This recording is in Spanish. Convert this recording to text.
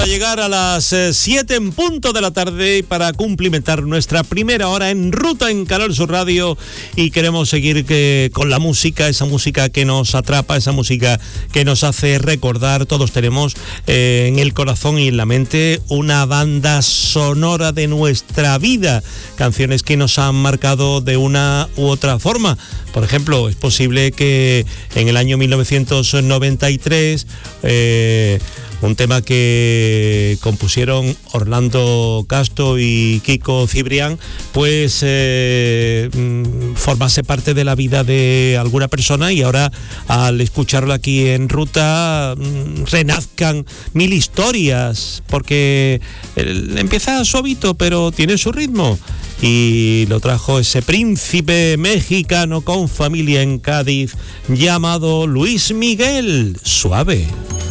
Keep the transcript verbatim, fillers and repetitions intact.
A llegar a las siete en punto de la tarde para cumplimentar nuestra primera hora en ruta en Canal Sur Radio, y queremos seguir que, con la música, esa música que nos atrapa, esa música que nos hace recordar. Todos tenemos eh, en el corazón y en la mente una banda sonora de nuestra vida, canciones que nos han marcado de una u otra forma. Por ejemplo, es posible que en el año mil novecientos noventa y tres eh, un tema que compusieron Orlando Castro y Kiko Cibrián, pues eh, formase parte de la vida de alguna persona, y ahora al escucharlo aquí en Ruta renazcan mil historias, porque empieza suavito pero tiene su ritmo, y lo trajo ese príncipe mexicano con familia en Cádiz llamado Luis Miguel. Suave.